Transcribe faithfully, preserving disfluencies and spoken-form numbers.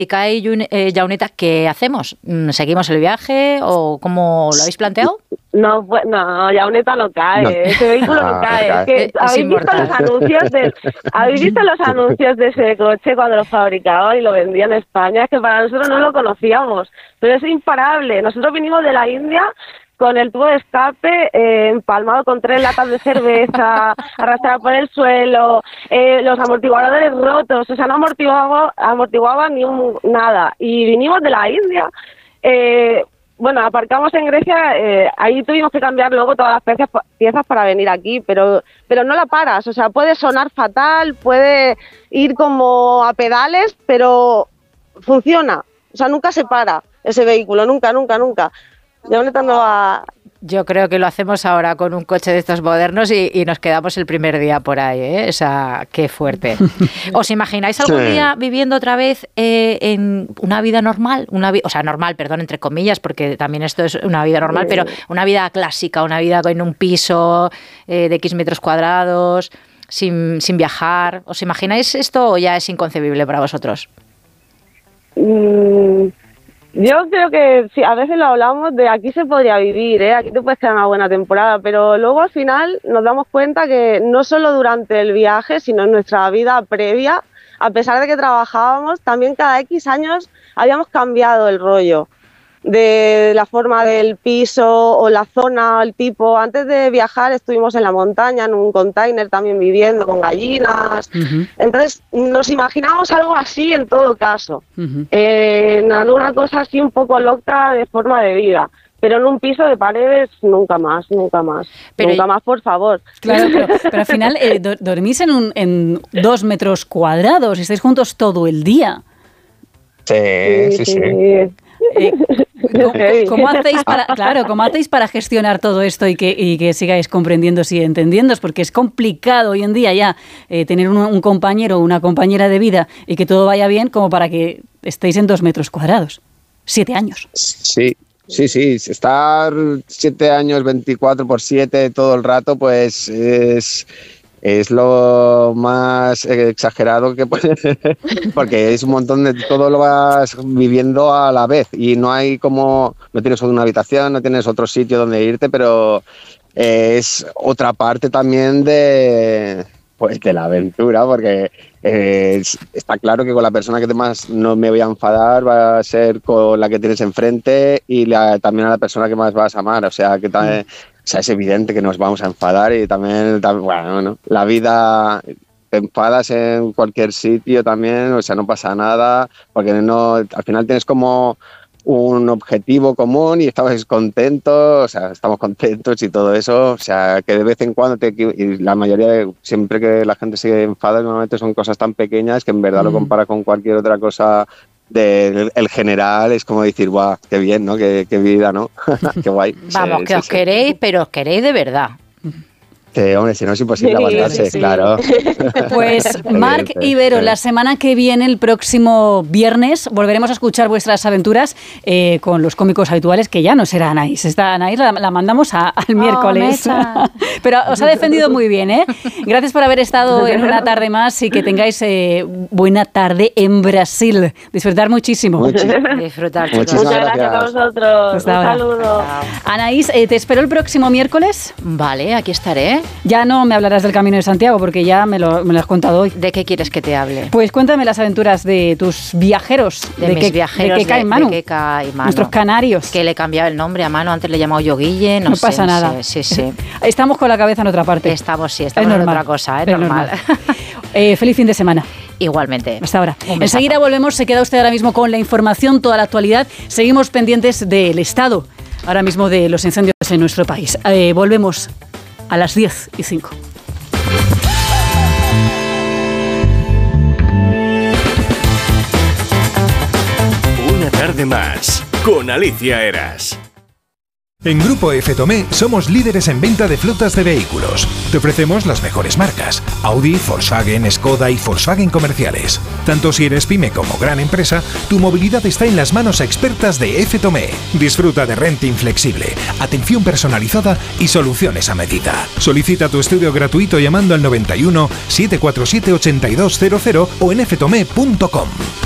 Y cae eh, Jauneta, ¿qué hacemos? ¿Seguimos el viaje o cómo lo habéis planteado? No, pues, no, Jauneta no cae, no. Ese vehículo no, no cae. No cae. Es que, es ¿habéis visto los anuncios de, ¿habéis visto los anuncios de ese coche cuando lo fabricaban y lo vendían en España? Es que para nosotros no lo conocíamos, pero es imparable. Nosotros vinimos de la India con el tubo de escape eh, empalmado con tres latas de cerveza, arrastrada por el suelo, eh, los amortiguadores rotos, o sea, no amortiguaba, amortiguaba ni un, nada. Y vinimos de la India. Eh, bueno, aparcamos en Grecia, eh, ahí tuvimos que cambiar luego todas las piezas, piezas para venir aquí, pero, pero no la paras, o sea, puede sonar fatal, puede ir como a pedales, pero funciona, o sea, nunca se para ese vehículo, nunca, nunca, nunca. Jauneta no va... Yo creo que lo hacemos ahora con un coche de estos modernos y, y nos quedamos el primer día por ahí, ¿eh? O sea, qué fuerte. ¿Os imagináis algún sí. día viviendo otra vez eh, en una vida normal? Una vi- o sea, normal, perdón, entre comillas, porque también esto es una vida normal, sí. pero una vida clásica, una vida en un piso eh, de X metros cuadrados, sin, sin viajar. ¿Os imagináis esto o ya es inconcebible para vosotros? Mm. Yo creo que sí, a veces lo hablamos de aquí se podría vivir, ¿eh? Aquí te puedes quedar una buena temporada, pero luego al final nos damos cuenta que no solo durante el viaje, sino en nuestra vida previa, a pesar de que trabajábamos, también cada X años habíamos cambiado el rollo de la forma del piso o la zona, el tipo. Antes de viajar estuvimos en la montaña, en un container también viviendo con gallinas. Uh-huh. Entonces nos imaginamos algo así en todo caso, uh-huh. eh, en alguna cosa así un poco loca de forma de vida. Pero en un piso de paredes, nunca más, nunca más. Pero nunca y... más, por favor. Claro, pero, pero al final eh, do, dormís en, un, en dos metros cuadrados y estáis juntos todo el día. Sí, sí, sí. sí. Eh, ¿cómo, ¿Cómo hacéis para, claro, cómo hacéis para gestionar todo esto y que, y que sigáis comprendiéndose y entendiéndose? Porque es complicado hoy en día ya eh, tener un, un compañero o una compañera de vida y que todo vaya bien como para que estéis en dos metros cuadrados. Siete años. Sí, sí, sí. Estar siete años, veinticuatro por siete todo el rato, pues es... es lo más exagerado que puede ser, porque es un montón de todo lo vas viviendo a la vez y no hay como, no tienes una habitación, no tienes otro sitio donde irte, pero es otra parte también de, pues, de la aventura, porque eh, está claro que con la persona que más no me voy a enfadar va a ser con la que tienes enfrente y la, también a la persona que más vas a amar, o sea que también... O sea, es evidente que nos vamos a enfadar y también, también bueno, ¿no? La vida, te enfadas en cualquier sitio también, o sea, no pasa nada, porque no, al final tienes como un objetivo común y estamos contentos, o sea, estamos contentos y todo eso, o sea, que de vez en cuando, te, y la mayoría, de, siempre que la gente se enfada, normalmente son cosas tan pequeñas que en verdad mm. lo compara con cualquier otra cosa. Del el general es como decir, guau, qué bien, ¿no? Qué, qué vida, ¿no? Qué guay. Vamos, sí, que sí, os sí. queréis, pero os queréis de verdad. Sí, hombre, si no es imposible sí, aguantarse, sí, sí. claro. Pues Marc y Vero, la semana que viene, el próximo viernes, volveremos a escuchar vuestras aventuras eh, con los cómicos habituales, que ya no será Anaís. Esta Anaís la, la mandamos a, al miércoles. Oh, pero os ha defendido muy bien, ¿eh? Gracias por haber estado en una tarde más y que tengáis eh, buena tarde en Brasil. Disfrutar muchísimo. Muchi- Disfrutar, chicos. Muchas gracias, gracias a vosotros. Hasta Un ahora. saludo. Anaís, eh, te espero el próximo miércoles. Vale, aquí estaré. Ya no me hablarás del Camino de Santiago porque ya me lo, me lo has contado hoy. ¿De qué quieres que te hable? Pues cuéntame las aventuras de tus viajeros. De, de mis que, viajeros de Keka de, y Manu. de Keka y Manu. Nuestros canarios. Que le he cambiado el nombre a Manu, antes le he llamado yo Guille, no, no sé, pasa no nada. Sé, sí, sí. Estamos con la cabeza en otra parte. Estamos, sí, estamos es en normal. otra cosa, es, es normal. normal. eh, feliz fin de semana. Igualmente. Hasta ahora. Enseguida volvemos, se queda usted ahora mismo con la información, toda la actualidad. Seguimos pendientes del estado, ahora mismo de los incendios en nuestro país. Eh, volvemos a las diez y cinco. Una tarde más con Alicia Eras. En Grupo F. Tomé somos líderes en venta de flotas de vehículos. Te ofrecemos las mejores marcas: Audi, Volkswagen, Skoda y Volkswagen comerciales. Tanto si eres pyme como gran empresa, tu movilidad está en las manos expertas de F. Tomé. Disfruta de renting flexible, atención personalizada y soluciones a medida. Solicita tu estudio gratuito llamando al noventa y uno, setecientos cuarenta y siete, ochenta y dos cero cero o en f tomé punto com.